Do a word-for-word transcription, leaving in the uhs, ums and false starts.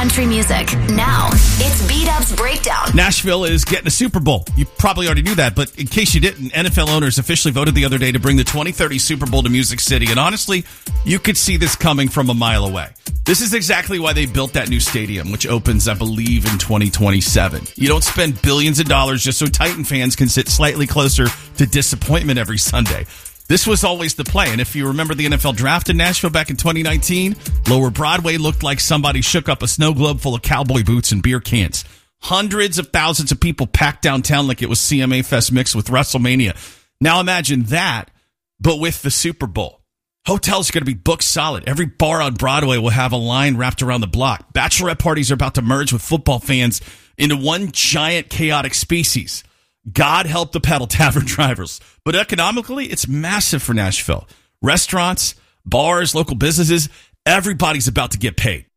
country music. Now, it's B-Dub's Breakdown. Nashville is getting a Super Bowl. You probably already knew that, but in case you didn't, N F L owners officially voted the other day to bring the twenty thirty Super Bowl to Music City. And honestly, you could see this coming from a mile away. This is exactly why they built that new stadium, which opens, I believe, in twenty twenty-seven. You don't spend billions of dollars just so Titan fans can sit slightly closer to disappointment every Sunday. This was always the play, and if you remember the N F L draft in Nashville back in twenty nineteen, Lower Broadway looked like somebody shook up a snow globe full of cowboy boots and beer cans. Hundreds of thousands of people packed downtown like it was C M A Fest mixed with WrestleMania. Now imagine that, but with the Super Bowl. Hotels are going to be booked solid. Every bar on Broadway will have a line wrapped around the block. Bachelorette parties are about to merge with football fans into one giant chaotic species. God help the pedal tavern drivers. But economically, it's massive for Nashville. Restaurants, bars, local businesses, everybody's about to get paid.